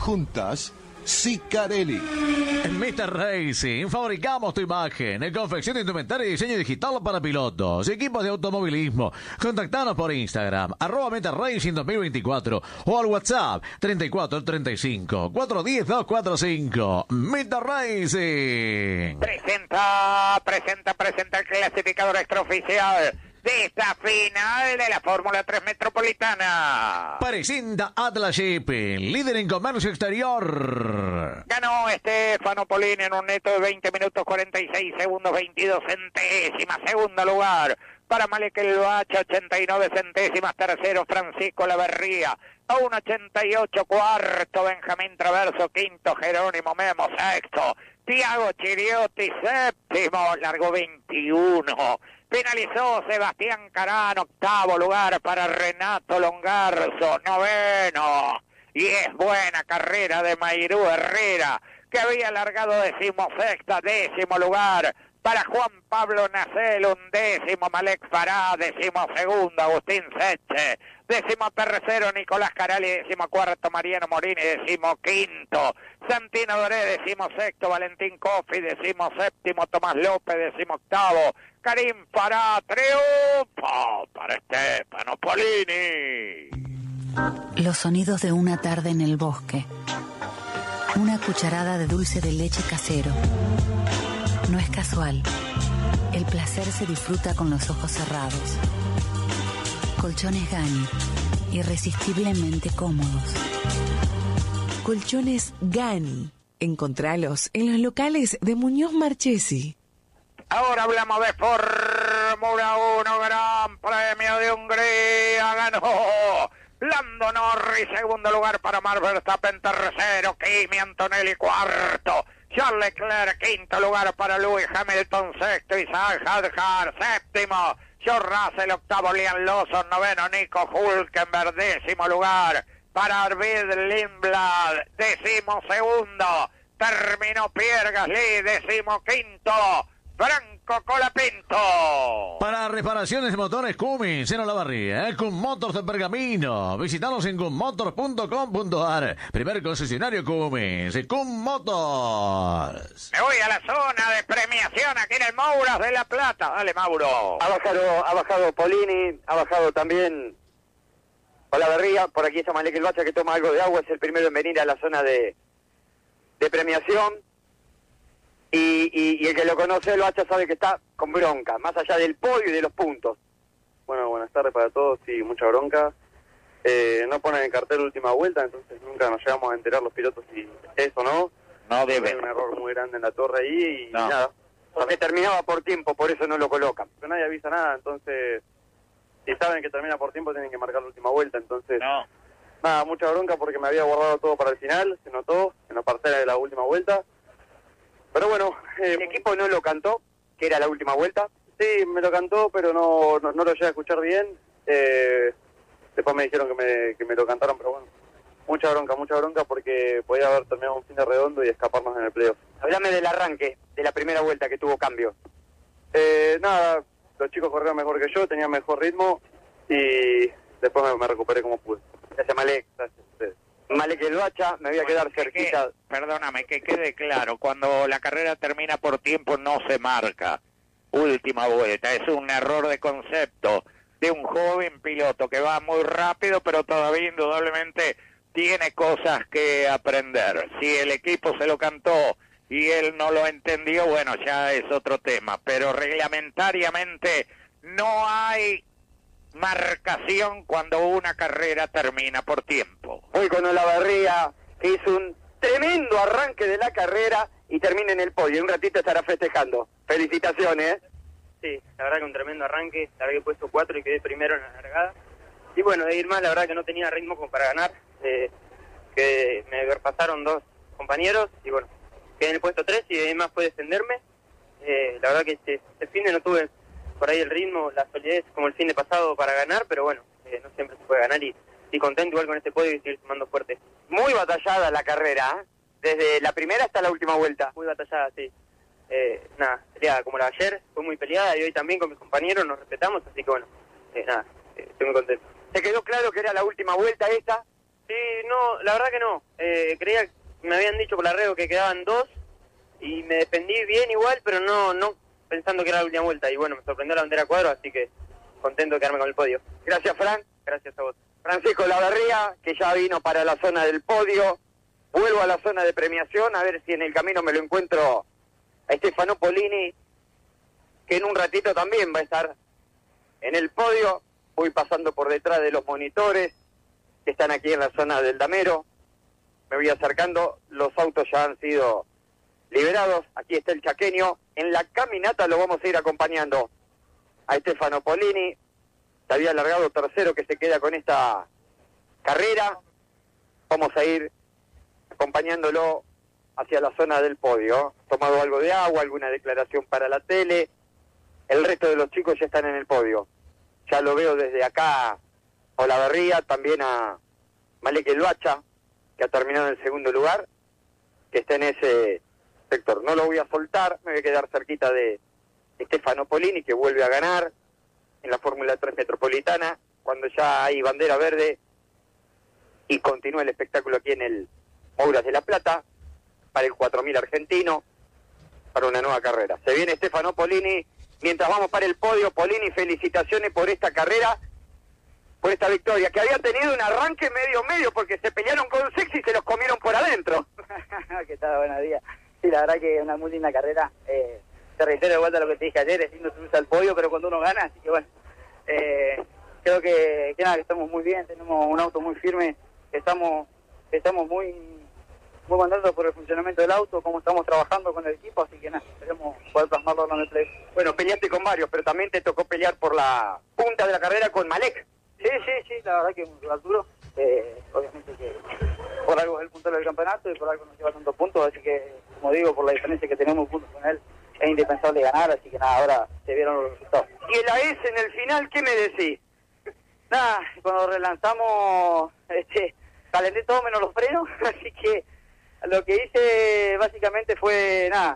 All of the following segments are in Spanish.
Juntas Sicarelli. En Mr. Racing fabricamos tu imagen, confección de indumentaria y diseño digital para pilotos, equipos de automovilismo. Contactanos por Instagram, @Mr. Racing 2024 o al WhatsApp 3435 410 245. Mr. Racing. Presenta el clasificador extraoficial de esta final de la Fórmula 3 Metropolitana. Presenta Atlas Shipping, líder en comercio exterior. Ganó Stefano Polini en un neto de 20 minutos 46 segundos 22 centésimas. Segundo lugar para Malek El Bacha, 89 centésimas. Tercero Francisco Laverría, a 1.88. Cuarto Benjamín Traverso. Quinto Jerónimo Memo. Sexto Tiago Chiriotti. Séptimo largó 21. Finalizó Sebastián Carán. Octavo lugar para Renato Longarzo. Noveno. Y es buena carrera de Mayrú Herrera, que había largado 16ª. Décimo lugar para Juan Pablo Nacel. 11º Malek Fará. 12º Agustín Seche. 13º Nicolás Carali. 14º Mariano Morini. 15º Santino Doré. 16º Valentín Coffi. 17º Tomás López. 18º Karim Fará. Triunfo para Stefano Polini. Los sonidos de una tarde en el bosque. Una cucharada de dulce de leche casero. No es casual. El placer se disfruta con los ojos cerrados. Colchones Gani. Irresistiblemente cómodos. Colchones Gani. Encontralos en los locales de Muñoz Marchesi. Ahora hablamos de Fórmula 1, Gran Premio de Hungría. Ganó Lando Norris, segundo lugar para Max Verstappen, tercero Kimi Antonelli, cuarto Charles Leclerc, quinto lugar para Lewis Hamilton, sexto Isaac Hadjar, séptimo George Russell, octavo Liam Lawson, noveno Nico Hülkenberg, décimo lugar para Arvid Lindblad, décimo segundo terminó Pierre Gasly, décimo quinto Franco Colapinto. Para reparaciones de motores Cummins en Olavarría, Cummins Motors de Pergamino. Visitanos en cummotors.com.ar. Primer concesionario Cummins, Cummins Motors. Me voy a la zona de premiación aquí en el Mouras de La Plata. Dale, Mauro. Ha bajado Polini, ha bajado también Olavarría. Por aquí está Malek El Bacha, que toma algo de agua. Es el primero en venir a la zona de premiación. Y el que lo conoce, el Bacha, sabe que está con bronca, más allá del podio y de los puntos. Bueno, buenas tardes para todos, sí, mucha bronca. No ponen en cartel última vuelta, entonces nunca nos llegamos a enterar los pilotos si es o no. No debe. Hay un error muy grande en la torre ahí y nada. Porque terminaba por tiempo, por eso no lo colocan. Pero nadie avisa nada, entonces si saben que termina por tiempo tienen que marcar la última vuelta, entonces... No. Nada, mucha bronca porque me había guardado todo para el final, se notó en la parcela de la última vuelta. Pero bueno, el equipo no lo cantó, que era la última vuelta. Sí, me lo cantó, pero no lo llegué a escuchar bien. Después me dijeron que me lo cantaron, pero bueno, mucha bronca porque podía haber terminado un fin de redondo y escaparnos en el playoff. Hablame del arranque, de la primera vuelta que tuvo cambio. Nada, los chicos corrieron mejor que yo, tenían mejor ritmo y después me recuperé como pude. Gracias, Malek. Gracias a ustedes. Malek El Bacha, me voy a quedar cerquita. Perdóname, que quede claro, cuando la carrera termina por tiempo no se marca última vuelta, es un error de concepto de un joven piloto que va muy rápido, pero todavía indudablemente tiene cosas que aprender. Si el equipo se lo cantó y él no lo entendió, bueno, ya es otro tema, pero reglamentariamente no hay marcación cuando una carrera termina por tiempo. Voy con Olavarría, que hizo un tremendo arranque de la carrera y termina en el podio. Un ratito estará festejando. Felicitaciones. Sí, la verdad que un tremendo arranque. La verdad que he puesto 4 y quedé primero en la largada. Y bueno, de ir más, la verdad que no tenía ritmo como para ganar. Que me pasaron 2 compañeros y bueno, quedé en el puesto 3 y de ahí más fue defenderme. La verdad que este fin de no tuve por ahí el ritmo, la solidez como el fin de pasado para ganar, pero bueno, no siempre se puede ganar y contento igual con este podio y seguir sumando fuerte. Muy batallada la carrera, ¿eh? Desde la primera hasta la última vuelta. Muy batallada, sí. Nada, peleada como la de ayer, fue muy peleada y hoy también con mis compañeros nos respetamos, así que bueno, nada, estoy muy contento. ¿Te quedó claro que era la última vuelta esta? Sí, no, No, la verdad que no. Creía, me habían dicho por la red que quedaban 2 y me defendí bien igual, pero no pensando que era la última vuelta. Y bueno, me sorprendió la bandera cuadro, así que contento de quedarme con el podio. Gracias, Fran. Gracias a vos. Francisco Laverría, que ya vino para la zona del podio. Vuelvo a la zona de premiación, a ver si en el camino me lo encuentro a Stefano Polini, que en un ratito también va a estar en el podio. Voy pasando por detrás de los monitores que están aquí en la zona del Damero. Me voy acercando, los autos ya han sido liberados. Aquí está el chaqueño. En la caminata lo vamos a ir acompañando a Stefano Polini. Se había alargado tercero, que se queda con esta carrera. Vamos a ir acompañándolo hacia la zona del podio. Tomado algo de agua, alguna declaración para la tele. El resto de los chicos ya están en el podio. Ya lo veo desde acá a Olavarría, también a Malek El Bacha, que ha terminado en el segundo lugar, que está en ese sector. No lo voy a soltar, me voy a quedar cerquita de Stefano Polini, que vuelve a ganar en la Fórmula 3 Metropolitana, cuando ya hay bandera verde y continúa el espectáculo aquí en el Mouras de la Plata, para el 4000 argentino, para una nueva carrera. Se viene Stefano Polini, mientras vamos para el podio. Polini, felicitaciones por esta carrera, por esta victoria, que había tenido un arranque medio, porque se pelearon con Sexy y se los comieron por adentro. ¿Qué tal? Buenos días. Sí, la verdad que es una muy linda carrera. Te reitero de vuelta lo que te dije ayer, es lindo subirse al podio, pero cuando uno gana, así que bueno, creo que nada, que estamos muy bien, tenemos un auto muy firme, estamos muy contentos por el funcionamiento del auto, cómo estamos trabajando con el equipo, así que nada, esperemos poder plasmarlo en el play. Bueno, peleaste con varios, pero también te tocó pelear por la punta de la carrera con Malek. Sí, la verdad que es un rival duro, obviamente que por algo es el puntero del campeonato y por algo nos lleva tantos puntos, así que, como digo, por la diferencia que tenemos puntos con él, es indispensable ganar, así que nada, ahora se vieron los resultados. ¿Y el AES en el final qué me decís? Nada, cuando relanzamos, calenté todo menos los frenos, así que lo que hice básicamente fue, nada,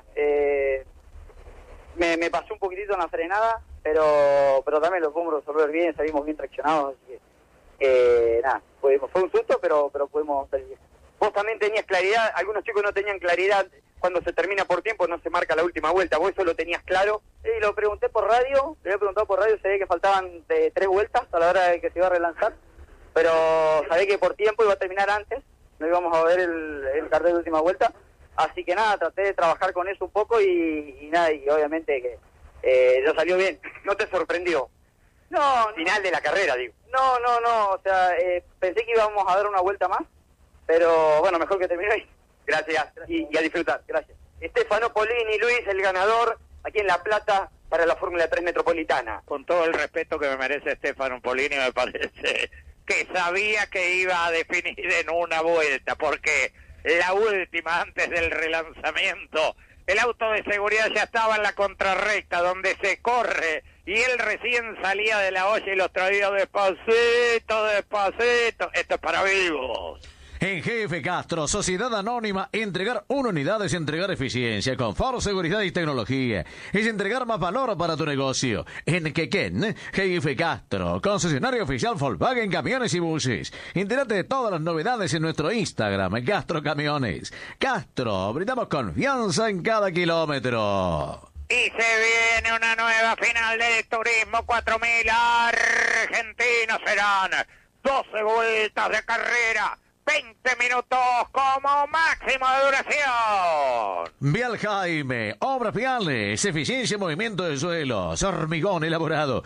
me pasó un poquitito en la frenada, pero también lo pudimos resolver bien, salimos bien traccionados, así que, nada, fue un susto, pero pudimos salir bien. Vos también tenías claridad, algunos chicos no tenían claridad, cuando se termina por tiempo no se marca la última vuelta, ¿vos eso lo tenías claro? Sí, lo pregunté por radio, le había preguntado por radio, sabía que faltaban 3 vueltas a la hora de que se iba a relanzar, pero sabía que por tiempo iba a terminar antes, no íbamos a ver el cartel de última vuelta, así que nada, traté de trabajar con eso un poco y nada, y obviamente que no salió bien. ¿No te sorprendió? No. Final de la carrera, digo. No, o sea, pensé que íbamos a dar una vuelta más, pero bueno, mejor que termine ahí. Gracias. Y a disfrutar. Gracias. Stefano Polini, Luis, el ganador, aquí en La Plata, para la Fórmula 3 Metropolitana. Con todo el respeto que me merece Stefano Polini, me parece que sabía que iba a definir en una vuelta, porque la última, antes del relanzamiento, el auto de seguridad ya estaba en la contrarrecta, donde se corre, y él recién salía de la olla y los traía despacito. Esto es para vivos. En GF Castro, Sociedad Anónima, entregar 1 unidad es entregar eficiencia, confort, seguridad y tecnología. Es entregar más valor para tu negocio. En Quequén, GF Castro, concesionario oficial Volkswagen Camiones y Buses. Entérate de todas las novedades en nuestro Instagram, Castro Camiones. Castro, brindamos confianza en cada kilómetro. Y se viene una nueva final del Turismo 4000 argentino. Serán 12 vueltas de carrera, 20 minutos como máximo de duración. Vial Jaime, obras viales, eficiencia y movimiento de suelos, hormigón elaborado,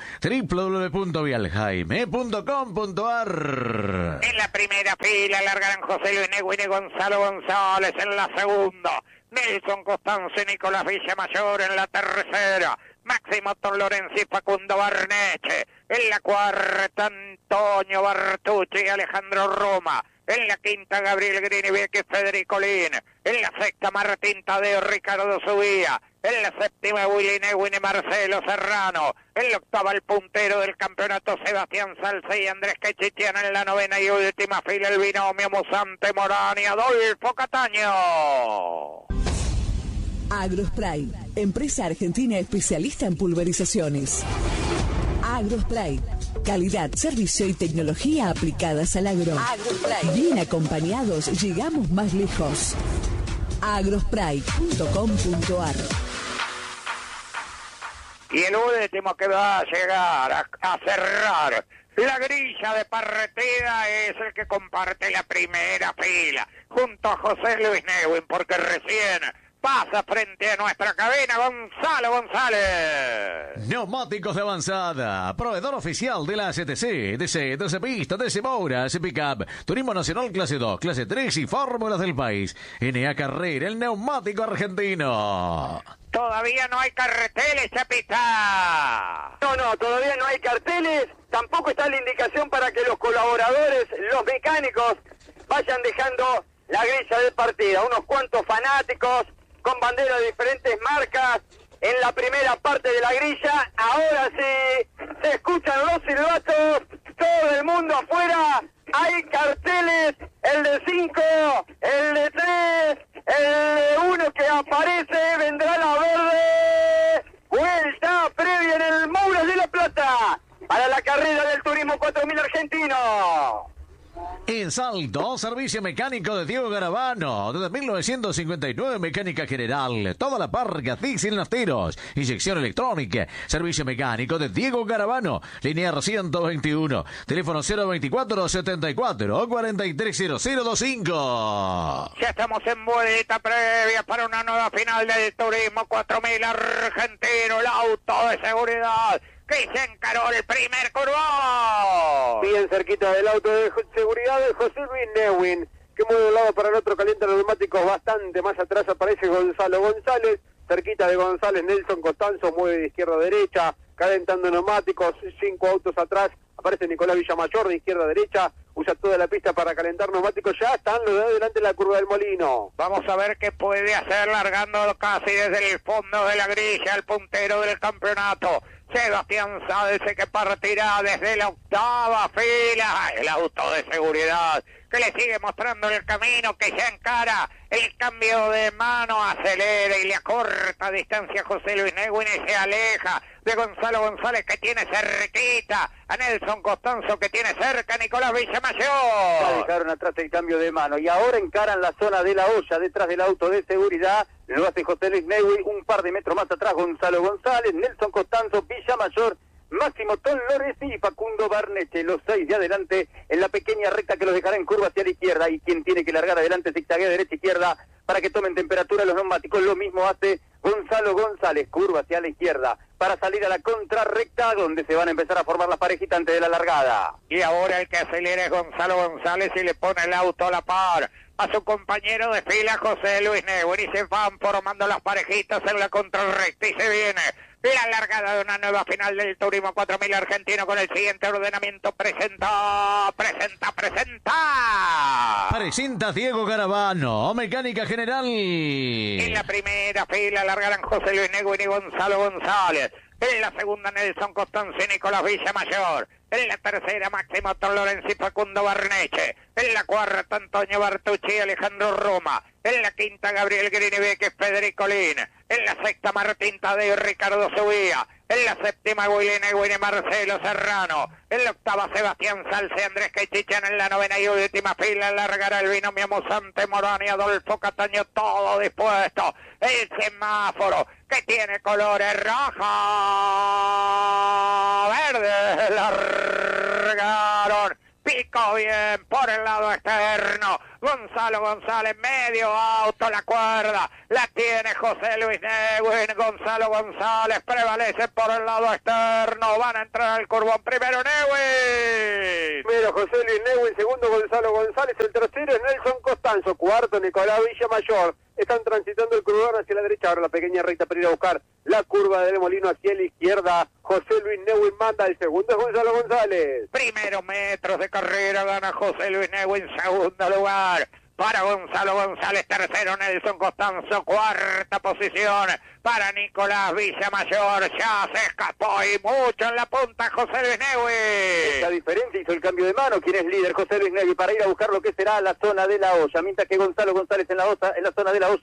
www.vialjaime.com.ar. En la primera fila largarán José Luis Negüín y Gonzalo González. En la segunda, Nelson Constanzo y Nicolás Villamayor. En la tercera, Máximo Tom Lorenzi y Facundo Barneche. En la cuarta, Antonio Bartucci y Alejandro Roma. En la quinta, Gabriel Griniviec y Federico Lin. En la sexta, Martín Tadeo, Ricardo Subía. En la séptima, Willy Neuwin y Marcelo Serrano. En la octava, el puntero del campeonato, Sebastián Salce y Andrés Quechitiana. En la novena y última fila, el binomio Musante Morán y Adolfo Cataño. Agrospray, empresa argentina especialista en pulverizaciones. Agrospray, Calidad, servicio y tecnología aplicadas al agro. Agrospray. Bien acompañados, llegamos más lejos. agrospray.com.ar. Y el último que va a llegar a cerrar la grilla de Parretera es el que comparte la primera fila junto a José Luis Neuwin, porque recién pasa frente a nuestra cabina Gonzalo González. Neumáticos de avanzada, proveedor oficial de la CTC, DC Pista, DC Moura, DC Pickup, Turismo Nacional Clase 2, Clase 3 y Fórmulas del país. NA Carrera, el neumático argentino. Todavía no hay carteles, Chapita. No, todavía no hay carteles. Tampoco está la indicación para que los colaboradores, los mecánicos, vayan dejando la grilla de partida. Unos cuantos fanáticos con banderas de diferentes marcas en la primera parte de la grilla. Ahora sí se escuchan los silbatos, todo el mundo afuera. Hay carteles, el de 5, el de 3, el de 1 que aparece, vendrá la verde. Vuelta previa en el Moura de la Plata para la carrera del Turismo 4000 argentino. En Salto, servicio mecánico de Diego Garabano. Desde 1959, mecánica general. Toda la parca, diesel en los tiros. Inyección electrónica. Servicio mecánico de Diego Garabano. Linear 121. Teléfono 024-74-430025. Ya estamos en vuelta previa para una nueva final del Turismo 4000 argentino. El auto de seguridad que se encaró el primer curvón. Bien cerquita del auto de seguridad de José Luis Neuwin, que mueve de un lado para el otro, calienta los neumáticos bastante. Más atrás aparece Gonzalo González, cerquita de González Nelson Costanzo, mueve de izquierda a derecha, calentando neumáticos. 5 autos atrás aparece Nicolás Villamayor de izquierda a derecha, usa toda la pista para calentar neumáticos. Ya están los de adelante en la curva del Molino. Vamos a ver qué puede hacer, largando casi desde el fondo de la grilla el puntero del campeonato, Sebastián Salce, que partirá desde la octava fila. El auto de seguridad que le sigue mostrando el camino, que ya encara el cambio de mano, acelera y le acorta distancia a José Luis Neuwin y se aleja de Gonzalo González, que tiene cerquita a Nelson Costanzo, que tiene cerca a Nicolás Villamayor. Ya dejaron atrás el cambio de mano y ahora encaran la zona de la olla detrás del auto de seguridad. Lo hace José Luis Neuwin, un par de metros más atrás Gonzalo González, Nelson Costanzo, Villamayor, Máximo Tolores y Facundo Barneche, los 6 de adelante en la pequeña recta que los dejará en curva hacia la izquierda, y quien tiene que largar adelante zigzaguea derecha-izquierda para que tomen temperatura los neumáticos. Lo mismo hace Gonzalo González, curva hacia la izquierda para salir a la contrarrecta, donde se van a empezar a formar las parejitas antes de la largada. Y ahora el que acelera es Gonzalo González y le pone el auto a la par a su compañero de fila José Luis Neuwin, y se van formando las parejitas en la contrarrecta y se viene la largada de una nueva final del Turismo 4000 argentino con el siguiente ordenamiento. Presenta Diego Garabano, mecánica general. En la primera fila largarán José Luis Neuwin y Gonzalo González. En la segunda, Nelson Costanzo y Nicolás Villamayor. En la tercera, Máximo Tolorenzi y Facundo Barneche. En la cuarta, Antonio Bartucci y Alejandro Roma. En la quinta, Gabriel Grinibeck y Federico Lin. En la sexta, Martín Tadeo y Ricardo Subía. En la séptima, Willy Neuwin y Marcelo Serrano. En la octava, Sebastián Salce y Andrés Quechichan. En la novena y última fila largará el binomio Musante Morán y Adolfo Cataño, todo dispuesto. El semáforo que tiene colores roja, verde, largaron. Pico bien por el lado externo. Gonzalo González, medio auto, la cuerda la tiene José Luis Neuwin. Gonzalo González prevalece por el lado externo. Van a entrar al curvón. Primero Neuwin. Primero José Luis Neuwin, segundo Gonzalo González, el tercero es Nelson Costanzo, cuarto Nicolás Villamayor. Están transitando el curvón hacia la derecha, ahora la pequeña recta para ir a buscar la curva del Molino hacia la izquierda. José Luis Neuwin manda, el segundo es Gonzalo González. Primeros metros de carrera gana José Luis Neuwin, segundo lugar para Gonzalo González, tercero Nelson Costanzo, cuarta posición para Nicolás Villamayor. Ya se escapó y mucho en la punta José Luis Neuwin. La diferencia hizo el cambio de mano. ¿Quién es líder? José Luis Neuwin, para ir a buscar lo que será la zona de la olla, mientras que Gonzalo González en la zona de la olla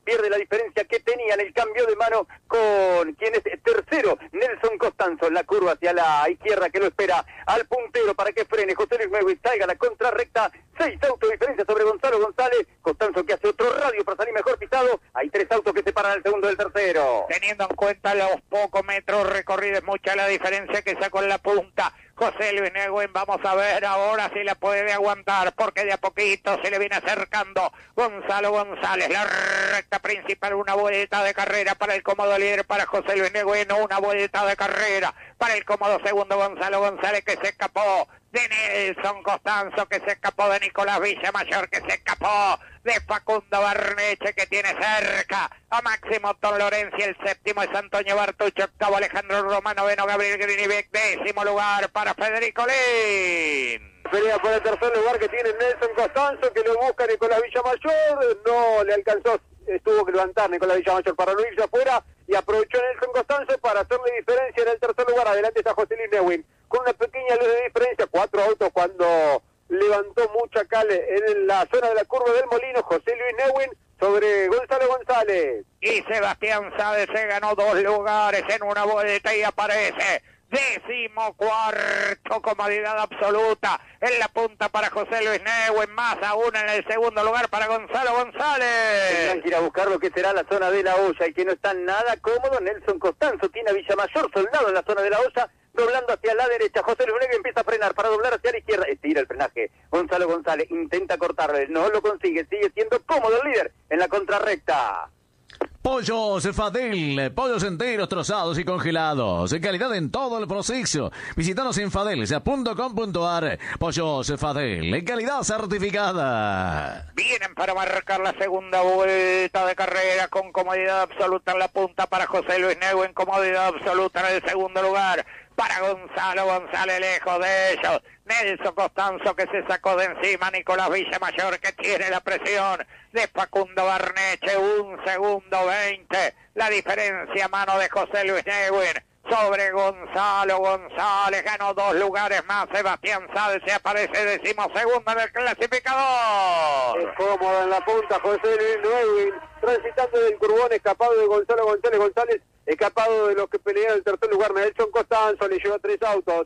pierde la diferencia que tenía en el cambio de mano con quien es tercero, Nelson Costanzo, la curva hacia la izquierda que lo espera al puntero para que frene José Luis Neuwin, salga la contrarrecta, 6 autos de diferencia sobre Gonzalo González, Costanzo que hace otro radio para salir mejor pisado, hay 3 autos que separan al segundo del tercero. Teniendo en cuenta los pocos metros recorridos, mucha la diferencia que sacó en la punta José Luis Neuwin. Vamos a ver ahora si la puede aguantar, porque de a poquito se le viene acercando Gonzalo González. La recta principal, una vuelta de carrera para el cómodo líder, para José Luis Neuwin, una vuelta de carrera para el cómodo segundo Gonzalo González, que se escapó de Nelson Costanzo, que se escapó de Nicolás Villamayor, que se escapó de Facundo Barneche, que tiene cerca a Máximo Don Lorenzi. El séptimo es Antonio Bartucho, octavo Alejandro Roma, noveno Gabriel Grinibeck, décimo lugar para Federico Lin. Pelea por el tercer lugar que tiene Nelson Costanzo, que lo busca Nicolás Villamayor, no le alcanzó, tuvo que levantar Nicolás Villamayor para no irse afuera, y aprovechó Nelson Costanzo para hacerle diferencia en el tercer lugar. Adelante está José Luis Neuwin, con una pequeña luz de diferencia, 4 autos cuando levantó mucha cale en la zona de la curva del Molino, José Luis Neuwin sobre Gonzalo González. Y Sebastián Sáez se ganó 2 lugares en una vuelta y aparece 14º, comodidad absoluta en la punta para José Luis Neuwin, más aún en el segundo lugar para Gonzalo González. Tendrán que ir a buscar lo que será la zona de la olla, y que no está nada cómodo. Nelson Costanzo tiene a Villamayor soldado en la zona de la olla, doblando hacia la derecha. José Luis Neuwin empieza a frenar para doblar hacia la izquierda, estira el frenaje. Gonzalo González intenta cortarle, no lo consigue, sigue siendo cómodo el líder en la contrarrecta. Pollos Fadel, pollos enteros, trozados y congelados, en calidad en todo el proceso. Visítanos en fadelsa.com.ar. Pollos Fadel, en calidad certificada. Vienen para marcar la segunda vuelta de carrera con comodidad absoluta en la punta para José Luis Neuwin, comodidad absoluta en el segundo lugar para Gonzalo González, lejos de ellos Nelson Costanzo, que se sacó de encima Nicolás Villamayor, que tiene la presión de Facundo Barneche, 1 segundo 20, la diferencia a mano de José Luis Neuwin sobre Gonzalo González. Ganó 2 lugares más Sebastián Sáez, se aparece 12º en el clasificador. Es cómodo en la punta José Luis Neuwin, transitando del curbón, escapado de Gonzalo González, escapado de los que pelearon el tercer lugar. Nelson Costanzo le llevó 3 autos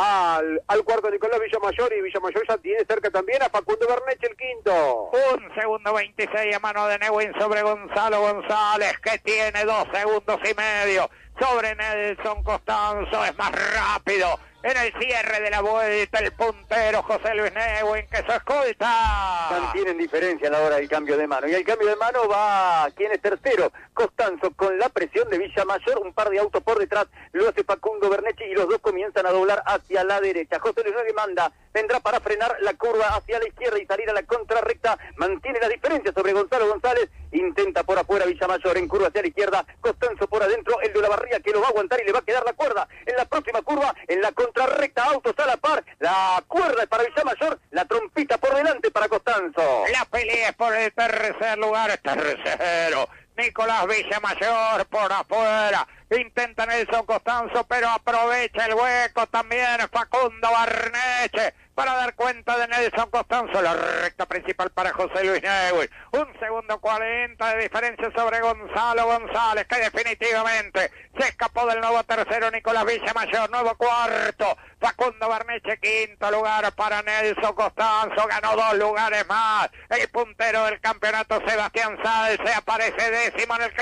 al cuarto Nicolás Villamayor, y Villamayor ya tiene cerca también a Facundo Barneche, el quinto. 1 segundo 26 a mano de Neuwin sobre Gonzalo González, que tiene 2 segundos y medio sobre Nelson Costanzo. Es más rápido en el cierre de la vuelta el puntero José Luis Neuwin, que se escolta. Mantienen diferencia a la hora del cambio de mano, y el cambio de mano va quien es tercero, Costanzo, con la presión de Villamayor, un par de autos por detrás, lo hace Facundo Bernechi, y los dos comienzan a doblar hacia la derecha. José Luis Neuwin manda, vendrá para frenar la curva hacia la izquierda y salir a la contrarrecta, mantiene la diferencia sobre Gonzalo González, intenta por afuera Villamayor en curva hacia la izquierda, Costanzo por adentro, el de Olavarría, que lo va a aguantar y le va a quedar la cuerda en la próxima curva, en la contrarrecta, autos a la par, la cuerda es para Villamayor, la trompita por delante para Costanzo. La pelea es por el tercer lugar, tercero Nicolás Villamayor por afuera, intenta Nelson Costanzo, pero aprovecha el hueco también Facundo Barneche para dar cuenta de Nelson Costanzo. La recta principal para José Luis Neuwin, 1 segundo 40 de diferencia sobre Gonzalo González, que definitivamente se escapó del nuevo tercero Nicolás Villamayor. Nuevo cuarto Facundo Barneche, quinto lugar para Nelson Costanzo, ganó 2 lugares más el puntero del campeonato Sebastián Sáez, se aparece 10º en el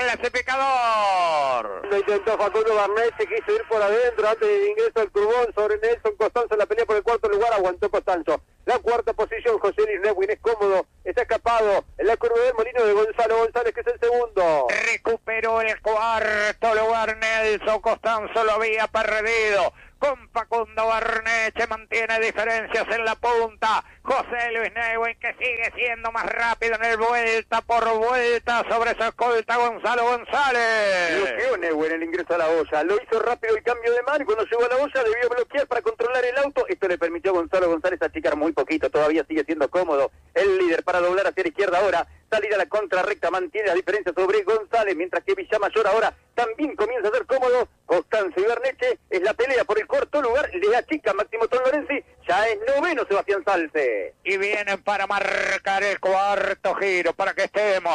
clasificador. Lo intentó Facundo Barneche, quiso ir por adentro antes del ingreso al curbón sobre Nelson Costanzo, la pelea por el cuarto lugar, aguantó Costanzo. La cuarta posición, José Luis Neuwin es cómodo, está escapado en la curva del Molino de Gonzalo González, que es el segundo. Recuperó el cuarto lugar Nelson Costanzo, lo había perdido con Facundo Barneche, mantiene diferencias en la punta José Luis Neuwin, que sigue siendo más rápido en el vuelta por vuelta sobre su escolta Gonzalo González. Bloqueó Neuwin el ingreso a la olla, lo hizo rápido el cambio de mano, y cuando llegó a la olla debió bloquear para controlar el auto. Esto le permitió a Gonzalo González achicar muy poquito, todavía sigue siendo cómodo el líder para doblar hacia la izquierda ahora, salir a la contrarrecta, mantiene la diferencia sobre González, mientras que Villamayor ahora también comienza a ser cómodo. Costanzo y Barneche, es la pelea por el cuarto lugar, le achica Máximo Don Lorenzi, ya es noveno Sebastián Sáez. Y vienen para marcar el cuarto giro, para que estemos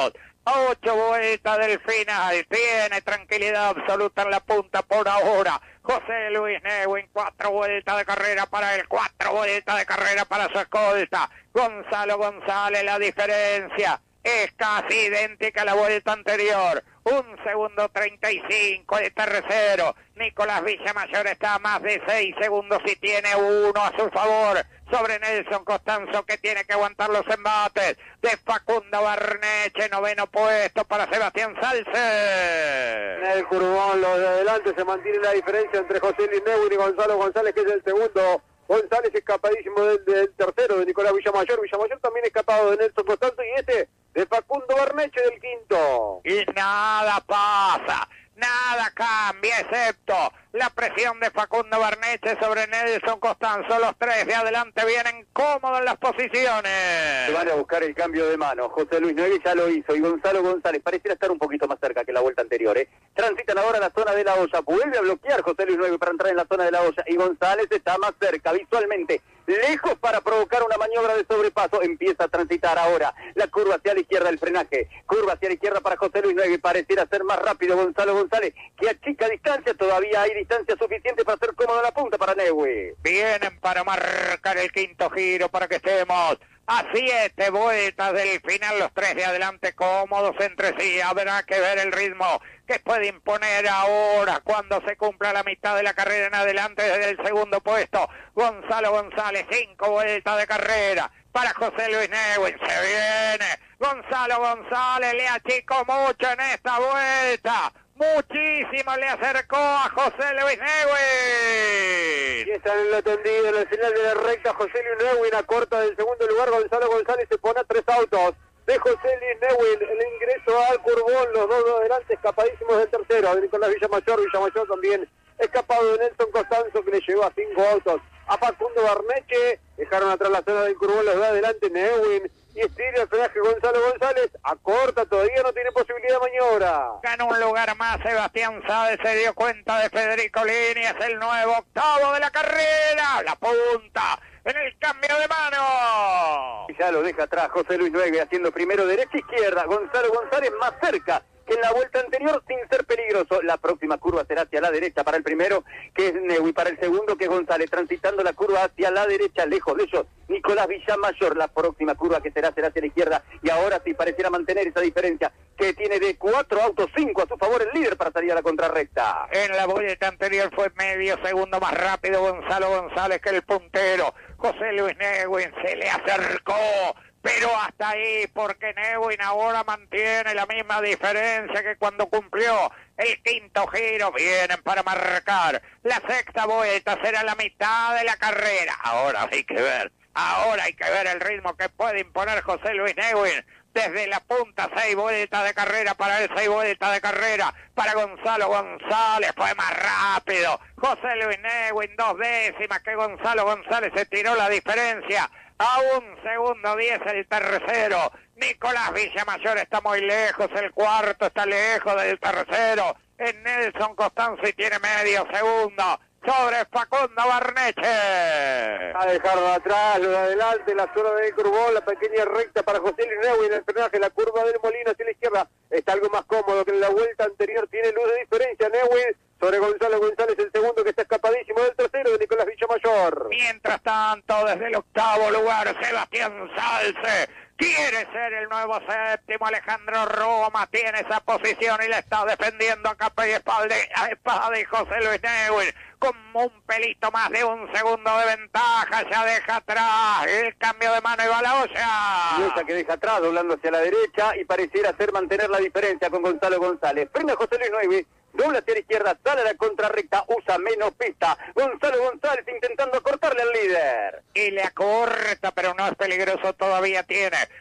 a 8 vueltas del final. Tiene tranquilidad absoluta en la punta por ahora. José Luis Neuwin, 4 vueltas de carrera para él, 4 vueltas de carrera para su escolta. Gonzalo González, la diferencia es casi idéntica a la vuelta anterior. 1 segundo 35 de tercero. Nicolás Villamayor está a más de 6 segundos y tiene 1 a su favor sobre Nelson Costanzo, que tiene que aguantar los embates de Facundo Barneche. 9º puesto para Sebastián Salce. En el curvón, los de adelante, se mantiene la diferencia entre José Luis Neuwin y Gonzalo González, que es el segundo. González escapadísimo del tercero, de Nicolás Villamayor. Villamayor también escapado de Nelson Costanzo, y este de Facundo Barneche del quinto. Y nada pasa, nada cambia, excepto la presión de Facundo Barneche sobre Nelson Costanzo. Los 3 de adelante vienen cómodos en las posiciones. Se van a buscar el cambio de mano. José Luis Neuwin ya lo hizo, y Gonzalo González pareciera estar un poquito más cerca que la vuelta anterior. Transitan ahora la zona de la olla. Vuelve a bloquear José Luis Neuwin para entrar en la zona de la olla, y González está más cerca visualmente, lejos para provocar una maniobra de sobrepaso. Empieza a transitar ahora la curva hacia la izquierda, el frenaje. Curva hacia la izquierda para José Luis Neuwin. Pareciera ser más rápido Gonzalo González, que achica distancia. Todavía hay distancia suficiente para ser cómodo la punta para Neuwin. Vienen para marcar el quinto giro, para que estemos a 7 vueltas del final. Los 3 de adelante cómodos entre sí. Habrá que ver el ritmo que puede imponer ahora cuando se cumpla la mitad de la carrera en adelante. Desde el segundo puesto, Gonzalo González. 5 vueltas de carrera para José Luis Neuwin. Se viene Gonzalo González, le achicó mucho en esta vuelta. Muchísimo le acercó a José Luis Neuwin. Y están en lo tendido, en el final de la recta. José Luis Neuwin a corta del segundo lugar. Gonzalo González se pone a 3 autos de José Luis Neuwin. El ingreso al curvón, los dos de adelante escapadísimos del tercero. Nicolás Villamayor, Villamayor también escapado de Nelson Costanzo, que le llegó a 5 autos a Facundo Barneche. Dejaron atrás la zona del curvón, los de adelante Neuwin. Y estira el frenaje Gonzalo González, acorta, todavía no tiene posibilidad de maniobra. Ganó un lugar más Sebastián Sáez, se dio cuenta de Federico Lini, es el nuevo octavo de la carrera, la punta en el cambio de mano. Y ya lo deja atrás José Luis Neuwin, haciendo primero derecha-izquierda. Gonzalo González más cerca que en la vuelta anterior, sin ser peligroso. La próxima curva será hacia la derecha para el primero, que es Neuwin, para el segundo, que es González, transitando la curva hacia la derecha, lejos de ellos Nicolás Villamayor. La próxima curva que será hacia la izquierda, y ahora sí pareciera mantener esa diferencia que tiene de 4 autos, 5 a su favor el líder para salir a la contrarrecta. En la vuelta anterior fue medio segundo más rápido Gonzalo González que el puntero. José Luis Neuwin se le acercó, pero hasta ahí, porque Neuwin ahora mantiene la misma diferencia que cuando cumplió el quinto giro. Vienen para marcar la sexta vuelta, será la mitad de la carrera. Ahora hay que ver el ritmo que puede imponer José Luis Neuwin. Desde la punta, 6 vueltas de carrera para él, 6 vueltas de carrera para Gonzalo González. Fue más rápido José Luis Neuwin, 2 décimas que Gonzalo González. Se tiró la diferencia a 1 segundo 10 el tercero. Nicolás Villamayor está muy lejos, el cuarto está lejos del tercero. En Nelson Costanzo, y tiene medio segundo sobre Facundo Barneche. A dejarlo atrás, lo de adelante, la zona de curvón, la pequeña recta para José Luis Neuwin. El frenaje, la curva del Molino hacia la izquierda, está algo más cómodo que en la vuelta anterior. Tiene luz de diferencia Neuwin sobre Gonzalo González, el segundo, que está escapadísimo del tercero, de Nicolás Villamayor. Mientras tanto, desde el octavo lugar, Sebastián Salce quiere ser el nuevo séptimo. Alejandro Roma tiene esa posición y la está defendiendo a capa y espada, y José Luis Neuwin como un pelito más de 1 segundo de ventaja. Ya deja atrás el cambio de mano y va a la olla. Y esa que deja atrás, doblando hacia la derecha, y pareciera ser mantener la diferencia con Gonzalo González. Frena José Luis Neuwin, dobla hacia la izquierda, sale a la contrarrecta, usa menos pista. Gonzalo González intentando cortarle al líder. Y le acorta, pero no es peligroso, todavía tiene